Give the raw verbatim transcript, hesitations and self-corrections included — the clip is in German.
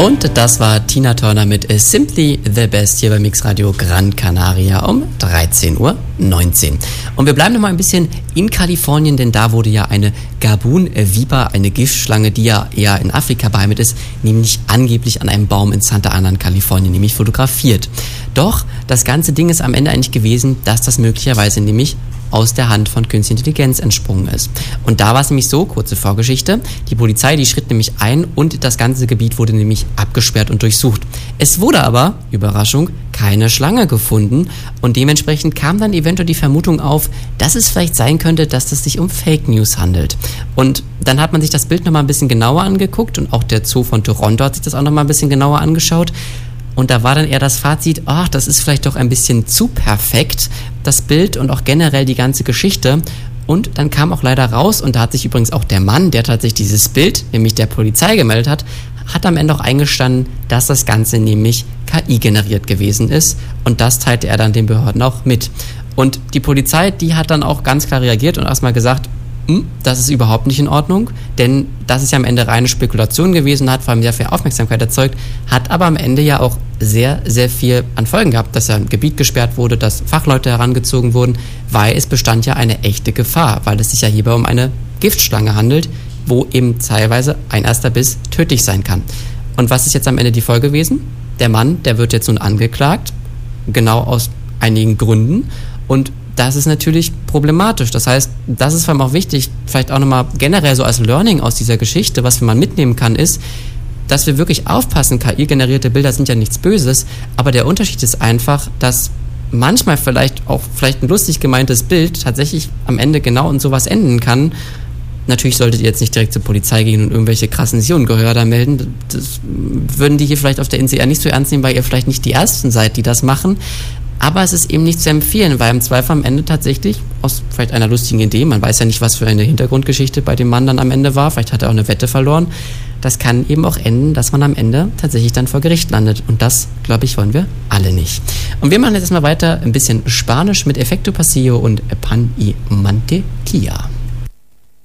Und das war Tina Turner mit Simply the Best hier bei Mixradio Gran Canaria um dreizehn Uhr neunzehn. Und wir bleiben noch mal ein bisschen in Kalifornien, denn da wurde ja eine Gabun-Viper, eine Giftschlange, die ja eher in Afrika beheimatet ist, nämlich angeblich an einem Baum in Santa Ana in Kalifornien, nämlich fotografiert. Doch das ganze Ding ist am Ende eigentlich gewesen, dass das möglicherweise nämlich aus der Hand von künstlicher Intelligenz entsprungen ist. Und da war es nämlich so, kurze Vorgeschichte, die Polizei, die schritt nämlich ein und das ganze Gebiet wurde nämlich abgesperrt und durchsucht. Es wurde aber, Überraschung, keine Schlange gefunden und dementsprechend kam dann eventuell die Vermutung auf, dass es vielleicht sein könnte, dass es sich um Fake News handelt. Und dann hat man sich das Bild nochmal ein bisschen genauer angeguckt und auch der Zoo von Toronto hat sich das auch nochmal ein bisschen genauer angeschaut. Und da war dann eher das Fazit, ach, das ist vielleicht doch ein bisschen zu perfekt, das Bild und auch generell die ganze Geschichte. Und dann kam auch leider raus, und da hat sich übrigens auch der Mann, der tatsächlich dieses Bild, nämlich der Polizei gemeldet hat, hat am Ende auch eingestanden, dass das Ganze nämlich K I-generiert gewesen ist. Und das teilte er dann den Behörden auch mit. Und die Polizei, die hat dann auch ganz klar reagiert und erstmal gesagt, das ist überhaupt nicht in Ordnung, denn das ist ja am Ende reine Spekulation gewesen, hat vor allem sehr viel Aufmerksamkeit erzeugt, hat aber am Ende ja auch sehr, sehr viel an Folgen gehabt, dass ja ein Gebiet gesperrt wurde, dass Fachleute herangezogen wurden, weil es bestand ja eine echte Gefahr, weil es sich ja hierbei um eine Giftschlange handelt, wo eben teilweise ein erster Biss tödlich sein kann. Und was ist jetzt am Ende die Folge gewesen? Der Mann, der wird jetzt nun angeklagt, genau aus einigen Gründen, und das ist natürlich problematisch. Das heißt, das ist vor allem auch wichtig, vielleicht auch nochmal generell so als Learning aus dieser Geschichte, was man mitnehmen kann, ist, dass wir wirklich aufpassen, K I-generierte Bilder sind ja nichts Böses, aber der Unterschied ist einfach, dass manchmal vielleicht auch vielleicht ein lustig gemeintes Bild tatsächlich am Ende genau in sowas enden kann. Natürlich solltet ihr jetzt nicht direkt zur Polizei gehen und irgendwelche krassen Ungeheuer da melden. Das würden die hier vielleicht auf der Insel eher nicht so ernst nehmen, weil ihr vielleicht nicht die Ersten seid, die das machen. Aber es ist eben nicht zu empfehlen, weil im Zweifel am Ende tatsächlich aus vielleicht einer lustigen Idee, man weiß ja nicht, was für eine Hintergrundgeschichte bei dem Mann dann am Ende war, vielleicht hat er auch eine Wette verloren, das kann eben auch enden, dass man am Ende tatsächlich dann vor Gericht landet. Und das, glaube ich, wollen wir alle nicht. Und wir machen jetzt erstmal weiter ein bisschen Spanisch mit Efecto Pasillo und Pan y Mantequilla.